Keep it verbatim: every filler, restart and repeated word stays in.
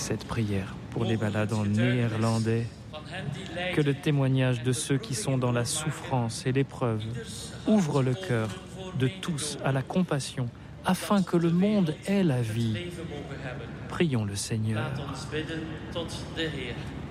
cette prière pour les malades en néerlandais. Que le témoignage de ceux qui sont dans la souffrance et l'épreuve ouvre le cœur de tous à la compassion, afin que le monde ait la vie. Prions le Seigneur.